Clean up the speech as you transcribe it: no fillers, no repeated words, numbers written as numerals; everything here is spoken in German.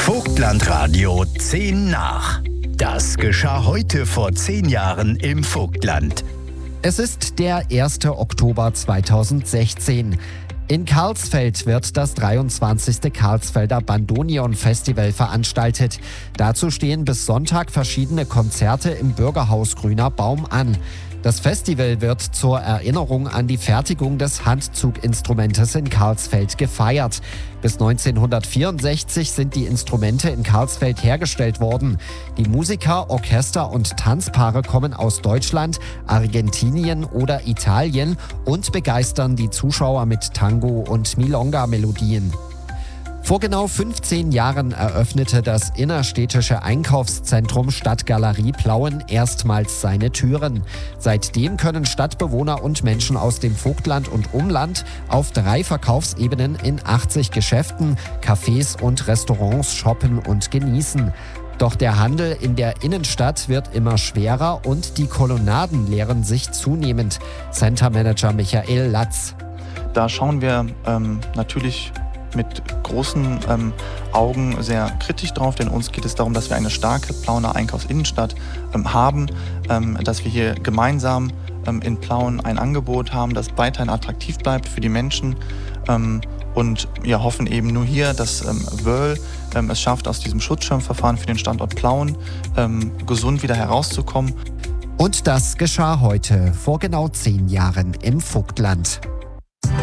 Vogtlandradio 10 nach. Das geschah heute vor 10 Jahren im Vogtland. Es ist der 1. Oktober 2016. In Karlsfeld wird das 23. Karlsfelder Bandoneon Festival veranstaltet. Dazu stehen bis Sonntag verschiedene Konzerte im Bürgerhaus Grüner Baum an. Das Festival wird zur Erinnerung an die Fertigung des Handzuginstrumentes in Karlsfeld gefeiert. Bis 1964 sind die Instrumente in Karlsfeld hergestellt worden. Die Musiker, Orchester und Tanzpaare kommen aus Deutschland, Argentinien oder Italien und begeistern die Zuschauer mit Tango- und Milonga-Melodien. Vor genau 15 Jahren eröffnete das innerstädtische Einkaufszentrum Stadtgalerie Plauen erstmals seine Türen. Seitdem können Stadtbewohner und Menschen aus dem Vogtland und Umland auf 3 Verkaufsebenen in 80 Geschäften, Cafés und Restaurants shoppen und genießen. Doch der Handel in der Innenstadt wird immer schwerer und die Kolonnaden leeren sich zunehmend. Centermanager Michael Latz. Da schauen wir natürlich mit großen Augen sehr kritisch drauf, denn uns geht es darum, dass wir eine starke Plauener Einkaufsinnenstadt haben, dass wir hier gemeinsam in Plauen ein Angebot haben, das weiterhin attraktiv bleibt für die Menschen und wir hoffen eben nur hier, dass Wöhrl es schafft, aus diesem Schutzschirmverfahren für den Standort Plauen gesund wieder herauszukommen. Und das geschah heute, vor genau 10 Jahren im Vogtland.